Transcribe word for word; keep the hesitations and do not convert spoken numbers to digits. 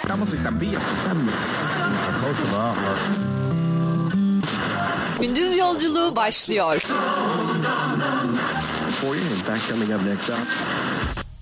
Estamos estabilizando. Gündüz yolculuğu başlıyor. For you, in fact, coming up next up.